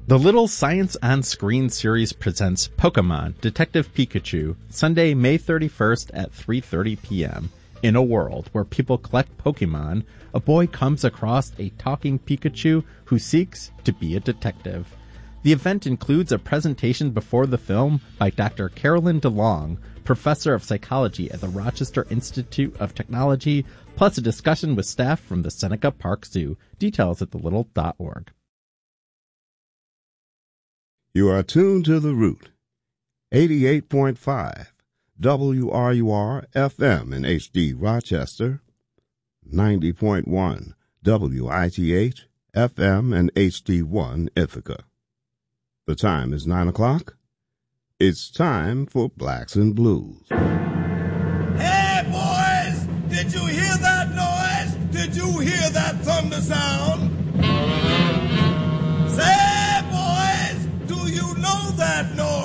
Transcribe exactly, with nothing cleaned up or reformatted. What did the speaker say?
The Little Science on Screen series presents Pokemon Detective Pikachu, Sunday, May thirty-first at three thirty p.m. In a world where people collect Pokemon, a boy comes across a talking Pikachu who seeks to be a detective. The event includes a presentation before the film by Doctor Carolyn DeLong, professor of psychology at the Rochester Institute of Technology, plus a discussion with staff from the Seneca Park Zoo. Details at the little dot org. You are tuned to The Root, eighty-eight point five W R U R F M in H D Rochester, ninety point one W I T H F M and H D one Ithaca. The time is nine o'clock. It's time for Blacks and Blues. Hey, boys! Did you hear that noise? Did you hear that thunder sound? Say, boys, do you know that noise?